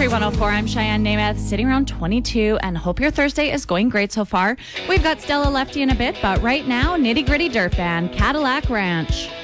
Country 104. I'm Cheyenne Namath, sitting around 22, and hope your Thursday is going great so far. We've got Stella Lefty in a bit, but right now, nitty gritty dirt band, Cadillac Ranch.